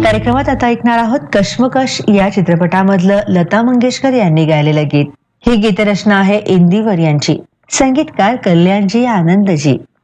कार्यक्रमात आता ऐकणार आहोत कश्मकश या चित्रपटामधलं लता मंगेशकर यांनी गायलेलं गीत. ही गीतरचना आहे इंदिवर यांची, संगीतकार कल्याणजी आनंदजी.